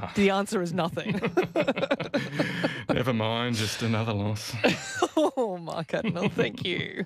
The answer is nothing. Never mind, just another loss. Oh, Mark Admiral, thank you.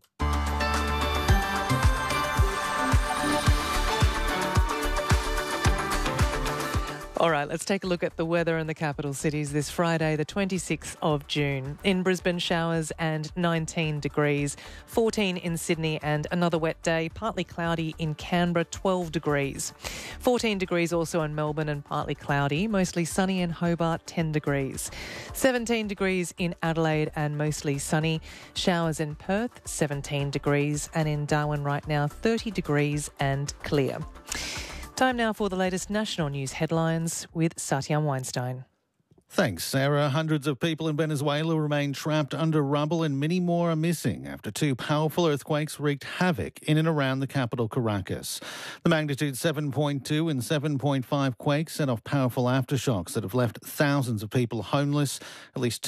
All right, let's take a look at the weather in the capital cities this Friday, the 26th of June. In Brisbane, showers and 19 degrees, 14 in Sydney and another wet day, partly cloudy in Canberra, 12 degrees. 14 degrees also in Melbourne and partly cloudy, mostly sunny in Hobart, 10 degrees. 17 degrees in Adelaide and mostly sunny, showers in Perth, 17 degrees, and in Darwin right now, 30 degrees and clear. Time now for the latest national news headlines with Satyam Weinstein. Thanks, Sarah. Hundreds of people in Venezuela remain trapped under rubble and many more are missing after two powerful earthquakes wreaked havoc in and around the capital, Caracas. The magnitude 7.2 and 7.5 quakes set off powerful aftershocks that have left thousands of people homeless. At least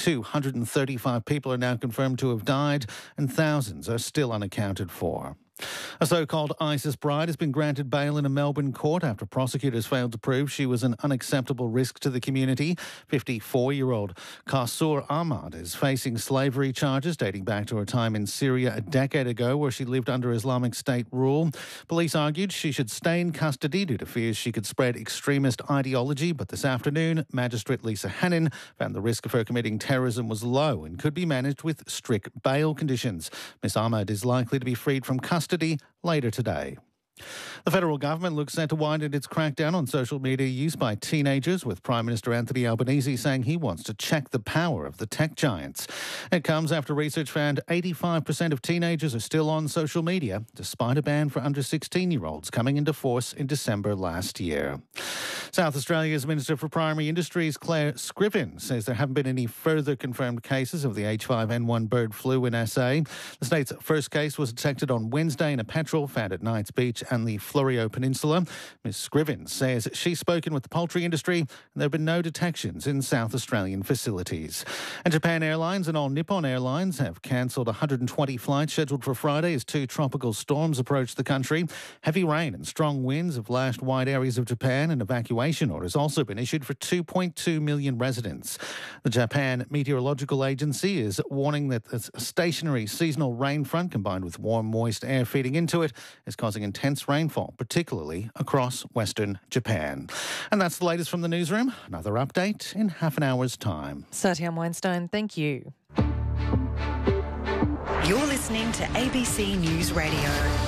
235 people are now confirmed to have died and thousands are still unaccounted for. A so-called ISIS bride has been granted bail in a Melbourne court after prosecutors failed to prove she was an unacceptable risk to the community. 54-year-old Qasur Ahmad is facing slavery charges dating back to her time in Syria a decade ago, where she lived under Islamic State rule. Police argued she should stay in custody due to fears she could spread extremist ideology, but this afternoon, Magistrate Lisa Hannon found the risk of her committing terrorism was low and could be managed with strict bail conditions. Ms Ahmad is likely to be freed from custody later today. The federal government looks set to widen its crackdown on social media use by teenagers, with Prime Minister Anthony Albanese saying he wants to check the power of the tech giants. It comes after research found 85% of teenagers are still on social media, despite a ban for under 16-year-olds coming into force in December last year. South Australia's Minister for Primary Industries, Claire Scriven, says there haven't been any further confirmed cases of the H5N1 bird flu in SA. The state's first case was detected on Wednesday in a petrol found at Knights Beach and the Florio Peninsula. Ms Scriven says she's spoken with the poultry industry and there have been no detections in South Australian facilities. And Japan Airlines and All Nippon Airlines have cancelled 120 flights scheduled for Friday as two tropical storms approach the country. Heavy rain and strong winds have lashed wide areas of Japan, and evacuation orders also been issued for 2.2 million residents. The Japan Meteorological Agency is warning that a stationary seasonal rain front combined with warm, moist air feeding into it is causing intense rainfall, particularly across western Japan. And that's the latest from the newsroom. Another update in half an hour's time. Satyam Weinstein, thank you. You're listening to ABC News Radio.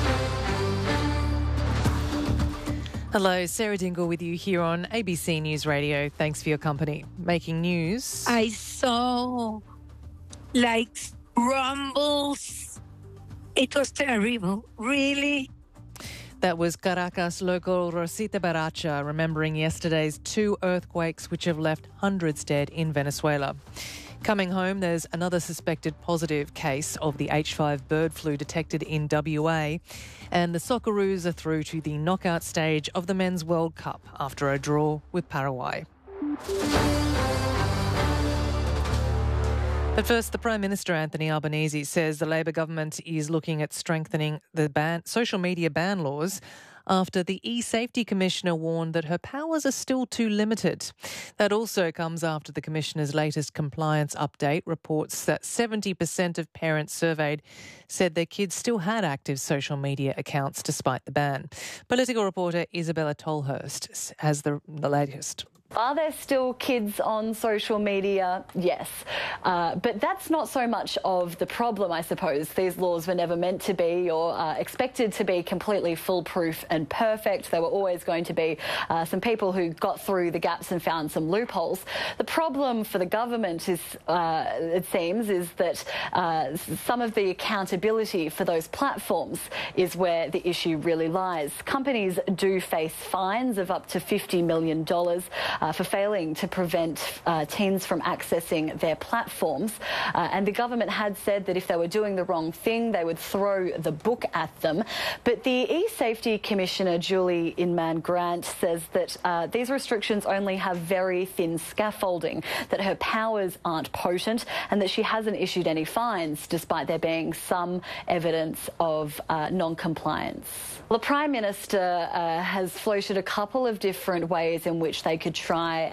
Hello, Sarah Dingle with you here on ABC News Radio. Thanks for your company. Making news. I saw rumbles. It was terrible. Really? That was Caracas local Rosita Baracha remembering yesterday's two earthquakes which have left hundreds dead in Venezuela. Coming home, there's another suspected positive case of the H5 bird flu detected in WA, and the Socceroos are through to the knockout stage of the Men's World Cup after a draw with Paraguay. But first, the Prime Minister, Anthony Albanese, says the Labor government is looking at strengthening the social media ban laws after the e-Safety Commissioner warned that her powers are still too limited. That also comes after the Commissioner's latest compliance update reports that 70% of parents surveyed said their kids still had active social media accounts despite the ban. Political reporter Isabella Tolhurst has the latest. Are there still kids on social media? Yes. But that's not so much of the problem, I suppose. These laws were never meant to be or expected to be completely foolproof and perfect. There were always going to be some people who got through the gaps and found some loopholes. The problem for the government is, it seems, is that some of the accountability for those platforms is where the issue really lies. Companies do face fines of up to $50 million for failing to prevent teens from accessing their platforms. And the government had said that if they were doing the wrong thing, they would throw the book at them. But the e-Safety Commissioner, Julie Inman-Grant, says that these restrictions only have very thin scaffolding, that her powers aren't potent, and that she hasn't issued any fines, despite there being some evidence of non-compliance. Well, the Prime Minister has floated a couple of different ways in which they could try